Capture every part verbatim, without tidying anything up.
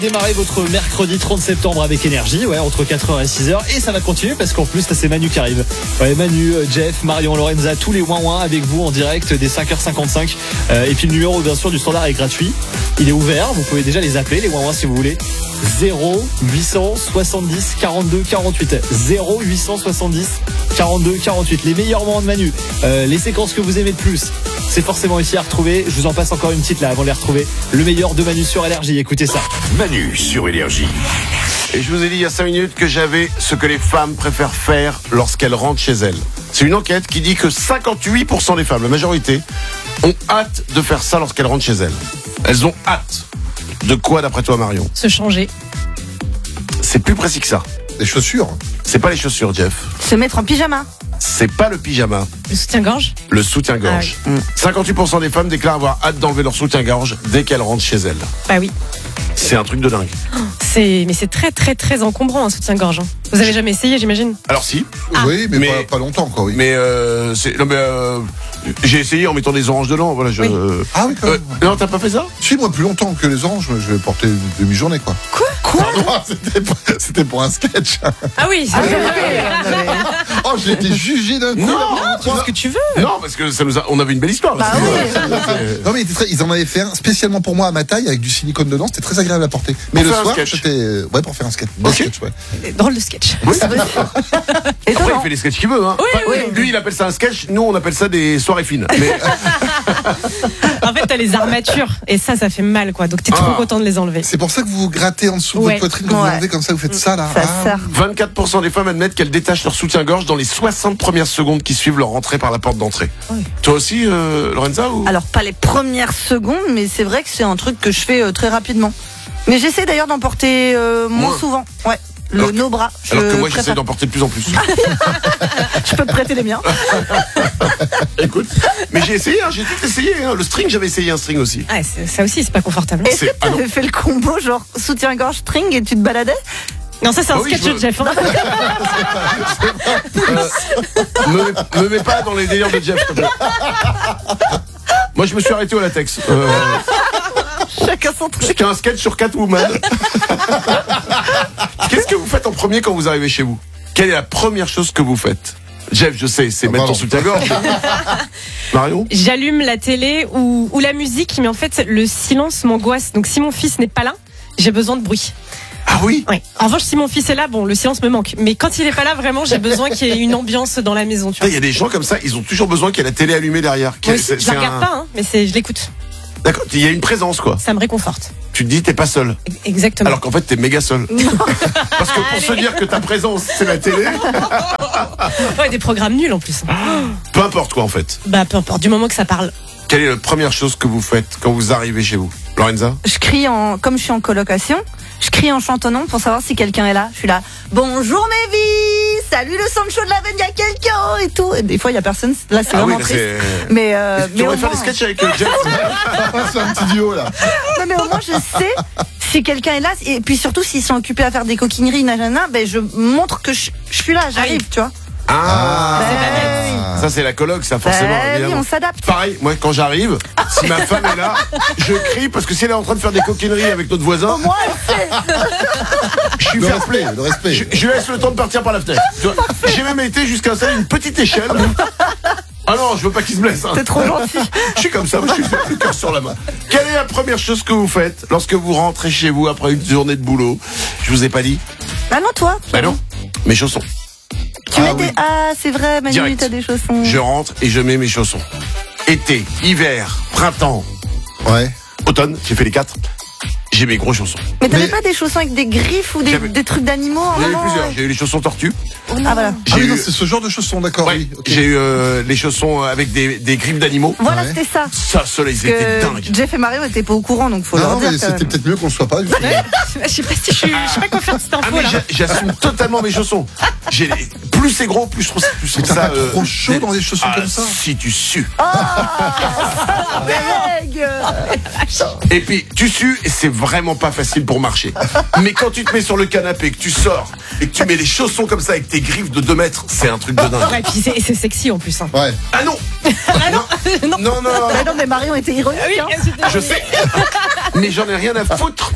Démarrez votre mercredi trente septembre avec énergie, ouais, entre quatre heures et six heures, et ça va continuer parce qu'en plus là c'est Manu qui arrive. Ouais, Manu, Jeff, Marion, Lorenza, tous les ouin ouin avec vous en direct dès cinq heures cinquante-cinq. Euh, et puis le numéro bien sûr du standard est gratuit. Il est ouvert, vous pouvez déjà les appeler les ouin ouin si vous voulez. zéro huit cent soixante-dix quarante-deux quarante-huit zéro huit cent soixante-dix quarante-deux quarante-huit. Les meilleurs moments de Manu, euh, les séquences que vous aimez le plus, c'est forcément ici à retrouver. Je vous en passe encore une petite là avant de les retrouver. Le meilleur de Manu sur Énergie, écoutez ça. Manu sur Énergie. Et je vous ai dit il y a cinq minutes que j'avais ce que les femmes préfèrent faire lorsqu'elles rentrent chez elles. C'est une enquête qui dit que cinquante-huit pour cent des femmes, la majorité, ont hâte de faire ça lorsqu'elles rentrent chez elles. Elles ont hâte. De quoi d'après toi, Marion? Se changer. C'est plus précis que ça. Les chaussures. C'est pas les chaussures, Jeff. Se mettre en pyjama. C'est pas le pyjama. Le soutien-gorge. Le soutien-gorge. Ah oui. cinquante-huit pour cent des femmes déclarent avoir hâte d'enlever leur soutien-gorge dès qu'elles rentrent chez elles. Bah oui. C'est un truc de dingue. C'est, mais c'est très très très encombrant un soutien-gorge. Hein. Vous avez jamais essayé, j'imagine? Alors si. Ah. Oui, mais, Mais- Pas, pas longtemps, quoi, oui. Mais euh, c'est non mais euh, j'ai essayé en mettant des oranges dedans. Voilà. Je, Oui. euh, Ah oui, quand euh, même. non, t'as pas fait ça? Si, moi, plus longtemps que les oranges, je vais porter une demi-journée, quoi. Quoi? Pardon, c'était pour, c'était pour un sketch. Ah oui. Ah oui, oui, oui. Oh, j'ai été jugé d'un coup. Non, là, Tu fais ce que tu veux. Non, parce que ça nous a, on avait une belle histoire. Bah Parce que, oui. euh, Non, mais il était très- ils en avaient fait un spécialement pour moi à ma taille avec du silicone dedans. C'était très agréable à porter. Mais Pour le faire un soir, sketch. c'était. euh, Ouais, pour faire un sketch. Bon Ok. sketch, ouais. Drôle de sketch. Oui. Étonnant. Après, il fait les sketchs qu'il veut. Hein. Oui, Enfin, oui. Lui, il appelle ça un sketch. Nous, on appelle ça des soirées fines. Mais En fait, t'as les armatures et ça, ça fait mal, quoi. Donc t'es trop Ah. content de les enlever. C'est pour ça que vous vous grattez en dessous de Ouais. votre poitrine quand vous Ouais. l'enlevez comme ça, vous faites ça là. Ça Ah. sert. vingt-quatre pour cent des femmes admettent qu'elles détachent leur soutien-gorge dans les soixante premières secondes qui suivent leur rentrée par la porte d'entrée. Oui. Toi aussi, euh, Lorenza ou... Alors, pas les premières secondes, mais c'est vrai que c'est un truc que je fais euh, très rapidement. Mais j'essaie d'ailleurs d'en porter euh, moins Moins. souvent. Ouais. Le Alors que- no bras. Je Alors que moi, j'essaie préfère. d'en porter de plus en plus. Je peux te prêter les miens. Écoute, mais j'ai essayé, hein, j'ai tout essayé. Hein. Le string, j'avais essayé un string aussi. Ah, c'est- ça aussi, c'est pas confortable. Est-ce que C'est- ah non. t'avais fait le combo genre soutien-gorge string et tu te baladais? Non, ça, c'est un Ah oui, sketch je de me- Jeff. Hein. me, me mets pas dans les délires de Jeff. s'il te plaît. Moi, je me suis arrêté au latex. Euh, Chacun son truc. C'était un sketch sur Catwoman. Qu'est-ce que vous faites en premier quand vous arrivez chez vous? Quelle est la première chose que vous faites? Jeff, je sais, c'est Ah, mettre ton pardon. soutien-gorge. Marion? J'allume la télé ou, ou la musique, mais en fait, le silence m'angoisse. Donc, si mon fils n'est pas là, j'ai besoin de bruit. Ah oui? Oui. En revanche, si mon fils est là, bon, le silence me manque. Mais quand il est pas là, vraiment, j'ai besoin qu'il y ait une ambiance dans la maison. Tu Il vois. y a des gens comme ça, ils ont toujours besoin qu'il y ait la télé allumée derrière. Qu'il y Moi ait- aussi, je c'est la regarde un- pas, hein, mais c'est, je l'écoute. D'accord, il y a une présence, quoi. Ça me réconforte. Tu te dis, t'es pas seul. Exactement. Alors qu'en fait, t'es méga seul. Parce que pour se dire que ta présence, c'est la télé, Ouais, des programmes nuls en plus. peu importe quoi, en fait. Bah, peu importe, du moment que ça parle. Quelle est la première chose que vous faites quand vous arrivez chez vous? Lorenza? Je crie en, comme je suis en colocation, je crie en chantonnant pour savoir si quelqu'un est là. Je suis là. Bonjour mes vies, salut le Sancho de la veine, y a quelqu'un et tout. Et des fois il y a personne. Là c'est Ah oui, vraiment là, triste. c'est... Mais euh, Tu mais au devrais faire des moins, sketchs avec euh, Jeff. Ah, c'est un petit duo là. non, mais au moins je sais si quelqu'un est là. Et puis surtout s'ils sont occupés à faire des coquineries, nanana, ben je montre que je, je suis là, j'arrive, Ah oui. tu vois. Ah, Ben oui. ça c'est la coloc, ça forcément. Ben oui, évidemment. on s'adapte. Pareil, moi quand j'arrive, si ma femme est là, je crie parce que si elle est en train de faire des coquineries avec notre voisin, Moi elle sait. je suis Le fair respect, play. le respect. Je, je laisse le temps de partir par la fenêtre. Tu vois, j'ai même été jusqu'à installer une petite échelle. Ah non, je veux pas qu'il se blesse. Hein. T'es trop gentil. Je suis comme ça, moi, je suis le cœur sur la main. Quelle est la première chose que vous faites lorsque vous rentrez chez vous après une journée de boulot? Je vous ai pas dit? Ah non toi. Bah non, mes chaussons. Tu Ah mets oui. des. Ah c'est vrai, Manu, Direct. t'as des chaussons. Je rentre et je mets mes chaussons. Été, hiver, printemps, Ouais. automne, j'ai fait les quatre. J'ai mes gros chaussons. Mais t'avais Mais- pas des chaussons avec des griffes ou des, J'avais- des trucs d'animaux en J'en ai eu moment, plusieurs. ouais. J'ai eu les chaussons tortues. Ah voilà. Ah J'ai oui, non, eu, c'est ce genre de chaussons, d'accord, ouais, oui. ok. j'ai eu euh, les chaussons avec des, des griffes d'animaux. Voilà, Ouais. c'était ça. Ça, ceux-là, ils Parce étaient que dingues. Jeff et Mario étaient pas au courant, donc faut Non, leur non, dire. mais quand c'était même. peut-être mieux qu'on le soit pas. du coup. Je sais pas si je suis, je sais pas quoi faire de cette Ah info mais là. j'a- j'assume totalement mes chaussons. J'ai les... Plus c'est gros, plus je trouve, plus je Mais trouve t'as ça. pas trop chaud dans des chaussons ah, comme ça. si tu sues. Beg. Et puis tu sues et c'est vraiment pas facile pour marcher. Mais quand tu te mets sur le canapé, que tu sors et que tu mets les chaussons comme ça avec tes griffes de deux mètres, c'est un truc de dingue. Ouais, puis c'est, c'est sexy en plus. Hein. Ouais. Ah non. Ah non, non. Non, non, non. Bah non, mais Marion était ironique. Ah oui, hein. c'était- Je sais. mais j'en ai rien à foutre.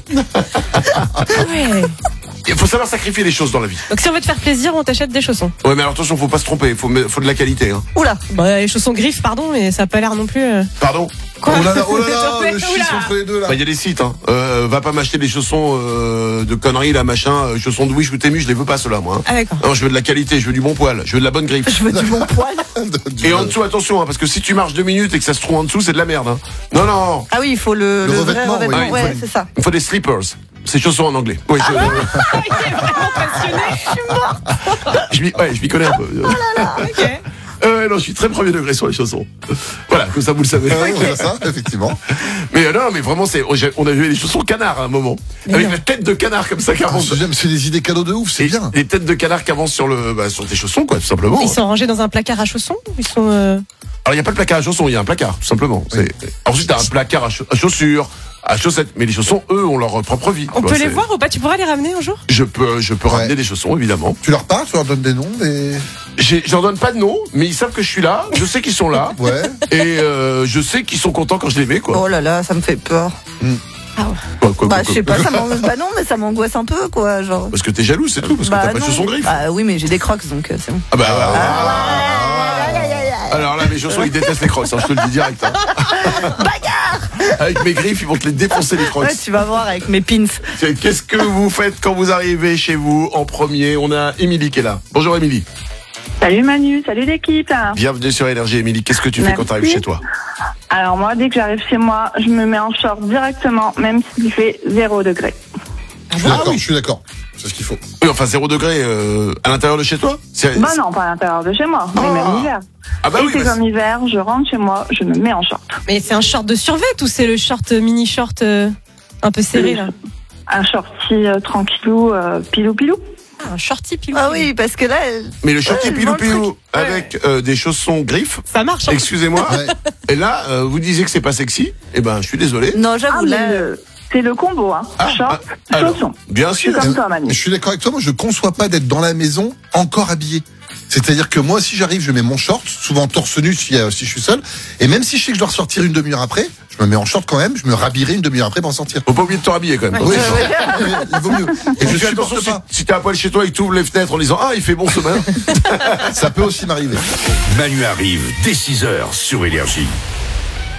Ouais. Il faut savoir sacrifier les choses dans la vie. Donc si on veut te faire plaisir, on t'achète des chaussons. Ouais, mais alors attention, faut pas se tromper, faut, faut de la qualité. Hein. Oula. Bah, les chaussons griffes, pardon, mais ça a pas l'air non plus. euh, Pardon. Oh là là, oh là là, Oula. le schiste entre les deux là. Bah, il y a des sites, hein. Euh, va pas m'acheter des chaussons euh, de conneries, là, machin, euh, chaussons de Wish ou Temu, je les veux pas, ceux-là, moi. Hein. Ah d'accord. Non, je veux de la qualité, je veux du bon poil, je veux de la bonne griffe. Je veux du bon poil. Et en dessous, attention, hein, parce que si tu marches deux minutes et que ça se trouve en dessous, c'est de la merde. Hein. Non, non, Ah oui, il faut le, Le le vrai revêtement, revêtement. oui. Ouais, Ouais, il c'est ça. il faut des slippers. C'est chaussons en anglais. Oui, je, Il est vraiment passionné. Je suis morte. je, m'y- ouais, je m'y connais un peu. Ok. Euh, non, je suis très premier degré sur les chaussons. Voilà, comme ça vous le savez. Ah oui, voilà ça, effectivement. Mais euh, non, mais vraiment, c'est, j'ai- on a vu les chaussons canards à un moment. Avec la tête de canard comme ça qui Ah, avance. J'aime, c'est des idées cadeaux de ouf, c'est Et bien. Les têtes de canard qui avancent sur le, bah, sur tes chaussons, quoi, tout simplement. Ils sont rangés dans un placard à chaussons ou ils sont. euh, Alors, il n'y a pas de placard à chaussons, il y a un placard, tout simplement. C'est... Ensuite, t'as un placard à, cha- à chaussures, à chaussettes. Mais les chaussons, eux, ont leur propre vie. On tu peut vois, les c'est- voir ou pas? Tu pourras les ramener un jour? Je peux, je peux Ouais. ramener des chaussons, évidemment. Tu leur parles, tu leur donnes des noms, des. J'ai, je leur donne pas de nom, mais ils savent que je suis là. Je sais qu'ils sont là. Ouais. Et euh, je sais qu'ils sont contents quand je les mets, quoi. Oh là là, ça me fait peur. Quoi, quoi, Bah, quoi, je sais quoi. pas, ça m'angoisse. Bah non, mais ça m'angoisse un peu, quoi, genre. Parce que t'es jaloux, c'est tout. Parce que Bah t'as pas de non. chaussons griffes. Bah oui, mais j'ai des crocs, donc euh, c'est bon. Ah bah. Alors là, mes chaussons, ils détestent les crocs, hein, je te le dis direct. Hein. Bagarre. Avec mes griffes, ils vont te les défoncer, les crocs. Ouais, tu vas voir avec mes pins. Qu'est-ce que vous faites quand vous arrivez chez vous en premier? On a Émilie qui est là. Bonjour Émilie. Salut Manu, salut l'équipe. Bienvenue sur Énergie. Émilie, qu'est-ce que tu fais Merci. quand tu arrives chez toi? Alors moi, dès que j'arrive chez moi, je me mets en short directement, même s'il fait zéro degré. Je suis d'accord, je suis d'accord. C'est ce qu'il faut. Oui, enfin zéro degré euh, à l'intérieur de chez toi? C'est- Bah non, pas à l'intérieur de chez moi, mais Ah. même l'hiver. Ah bah oui, Et c'est bah, comme hiver, je rentre chez moi, je me mets en short. Mais c'est un short de survêt ou c'est le short euh, mini short euh, un peu serré là? Un shorty euh, tranquillou, euh, pilou pilou. Ah, un shorty pilou. Ah oui, parce que là, elle- mais le shorty Ouais, je pilou vois le pilou truc. avec euh, des chaussons griffes. Ça marche. Hein. Excusez-moi. Ouais. Et là, euh, vous disiez que c'est pas sexy. Eh ben, je suis désolé. non, Ah, j'avoue, mais là. le- c'est le combo, hein. Ah, Short, ah, alors, chaussons. bien Je suis sûr. comme toi, Je Manu. suis d'accord avec toi, moi je conçois pas d'être dans la maison encore habillé. C'est-à-dire que moi, si j'arrive, je mets mon short, souvent torse nu si, euh, si je suis seul, et même si je sais que je dois ressortir une demi-heure après, je me mets en short quand même, je me rhabillerai une demi-heure après pour en sortir. Faut pas oublier de te rhabiller quand même. Oui, ouais. il vaut mieux. Et je Fais attention, supporte si, pas. si t'es à poil chez toi et que tu ouvres les fenêtres en disant ah il fait bon ce matin. Ça peut aussi m'arriver. Manu arrive dès six heures sur Énergie.